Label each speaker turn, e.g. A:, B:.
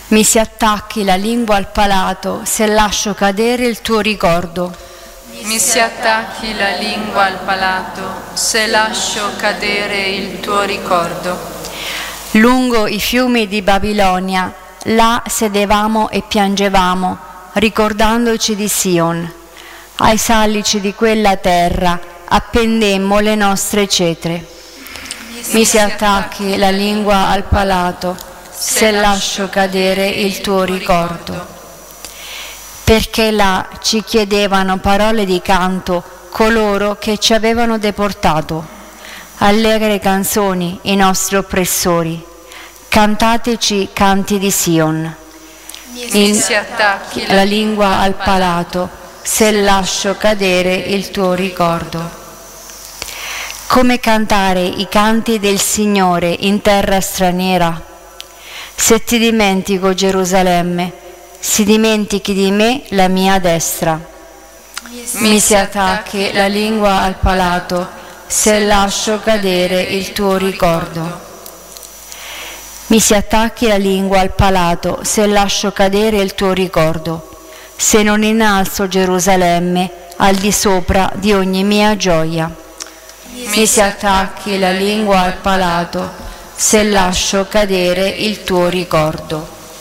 A: Mi si attacchi la lingua al palato se lascio cadere il tuo ricordo.
B: Mi si attacchi la lingua al palato se lascio cadere il tuo ricordo.
A: Lungo i fiumi di Babilonia, là sedevamo e piangevamo, ricordandoci di Sion. Ai salici di quella terra appendemmo le nostre cetre. Mi si attacchi la lingua al palato se lascio cadere il tuo ricordo. Perché là ci chiedevano parole di canto coloro che ci avevano deportato. Allegre canzoni i nostri oppressori, cantateci canti di Sion.
B: Mi si attacchi
A: La lingua al palato se lascio cadere il tuo ricordo. Come cantare i canti del Signore in terra straniera? Se ti dimentico, Gerusalemme, si dimentichi di me la mia destra. Mi si attacchi la lingua al palato se lascio cadere il tuo ricordo. Mi si attacchi la lingua al palato se lascio cadere il tuo ricordo, se non innalzo Gerusalemme al di sopra di ogni mia gioia. Mi si attacchi la lingua al palato se lascio cadere il tuo ricordo.